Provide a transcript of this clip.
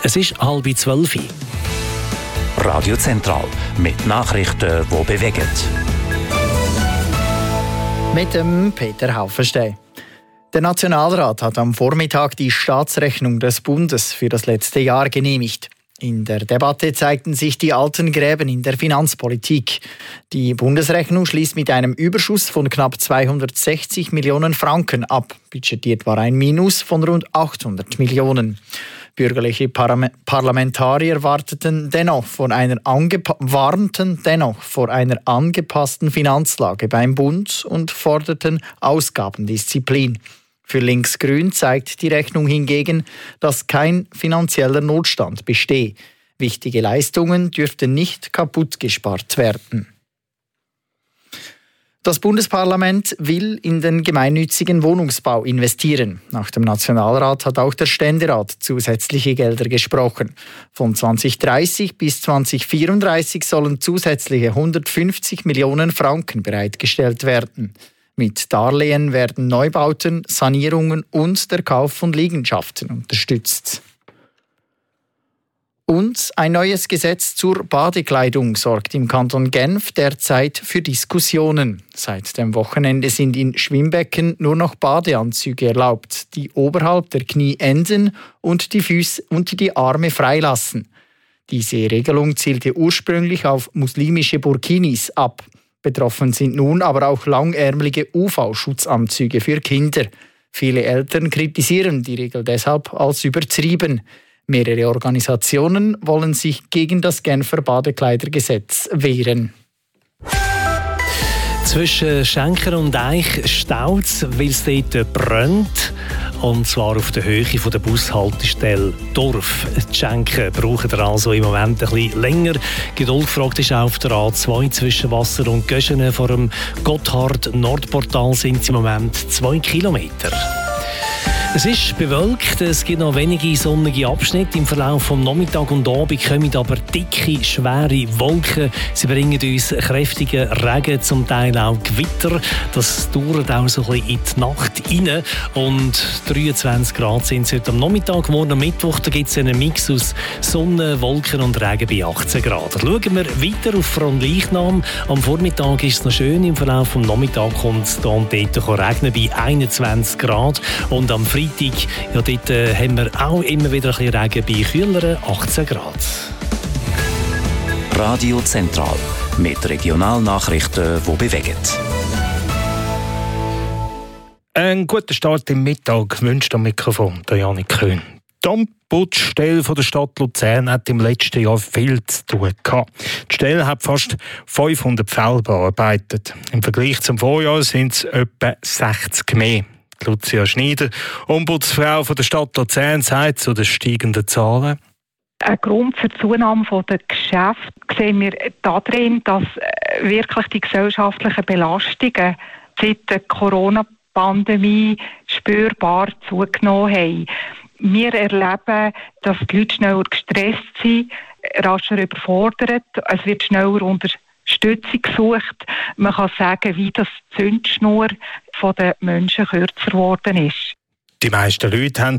Es ist 11:30. Radio Zentral mit Nachrichten, die bewegen. Mit dem Peter Haufenstein. Der Nationalrat hat am Vormittag die Staatsrechnung des Bundes für das letzte Jahr genehmigt. In der Debatte zeigten sich die alten Gräben in der Finanzpolitik. Die Bundesrechnung schließt mit einem Überschuss von knapp 260 Millionen Franken ab. Budgetiert war ein Minus von rund 800 Millionen. Bürgerliche Parlamentarier warnten dennoch vor einer angepassten Finanzlage beim Bund und forderten Ausgabendisziplin. Für Links-Grün zeigt die Rechnung hingegen, dass kein finanzieller Notstand bestehe. Wichtige Leistungen dürften nicht kaputtgespart werden. Das Bundesparlament will in den gemeinnützigen Wohnungsbau investieren. Nach dem Nationalrat hat auch der Ständerat zusätzliche Gelder gesprochen. Von 2030 bis 2034 sollen zusätzliche 150 Millionen Franken bereitgestellt werden. Mit Darlehen werden Neubauten, Sanierungen und der Kauf von Liegenschaften unterstützt. Und ein neues Gesetz zur Badekleidung sorgt im Kanton Genf derzeit für Diskussionen. Seit dem Wochenende sind in Schwimmbecken nur noch Badeanzüge erlaubt, die oberhalb der Knie enden und die Füße und die Arme freilassen. Diese Regelung zielte ursprünglich auf muslimische Burkinis ab. Betroffen sind nun aber auch langärmelige UV-Schutzanzüge für Kinder. Viele Eltern kritisieren die Regel deshalb als übertrieben. Mehrere Organisationen wollen sich gegen das Genfer Badekleidergesetz wehren. Zwischen Schenker und Eich staut es, weil es dort brennt. Und zwar auf der Höhe der Bushaltestelle Dorf. Die Schenker brauchen also im Moment ein bisschen länger. Geduld gefragt ist auch auf der A2 zwischen Wasser und Göschenen. Vor dem Gotthard-Nordportal sind es im Moment 2 Kilometer. Es ist bewölkt, es gibt noch wenige sonnige Abschnitte. Im Verlauf vom Nachmittag und Abend kommen aber dicke, schwere Wolken. Sie bringen uns kräftigen Regen, zum Teil auch Gewitter. Das dauert auch so ein bisschen in die Nacht rein. Und 23 Grad sind es heute am Nachmittag. Morgen am Mittwoch gibt es einen Mix aus Sonne, Wolken und Regen bei 18 Grad. Schauen wir weiter auf Fronleichnam. Am Vormittag ist es noch schön. Im Verlauf vom Nachmittag kommt es da und dort regnen bei 21 Grad. Und am Freitag, ja, dort haben wir auch immer wieder ein bisschen Regen bei kühleren 18 Grad. Radio Zentral mit Regionalnachrichten, die bewegen. Einen guten Start im Mittag wünscht am Mikrofon der Janik Köhn. Die Ombudsstelle der Stadt Luzern hat im letzten Jahr viel zu tun gehabt. Die Stelle hat fast 500 Fälle bearbeitet. Im Vergleich zum Vorjahr sind es etwa 60 mehr. Lucia Schneider, Ombudsfrau der Stadt Luzern, sagt zu den steigenden Zahlen: Ein Grund für die Zunahme der Geschäfte sehen wir darin, dass wirklich die gesellschaftlichen Belastungen seit der Corona-Pandemie spürbar zugenommen haben. Wir erleben, dass die Leute schneller gestresst sind, rascher überfordert, es wird schneller Unterstützung gesucht. Man kann sagen, wie das die Zündschnur der Menschen kürzer geworden ist. Die meisten Leute haben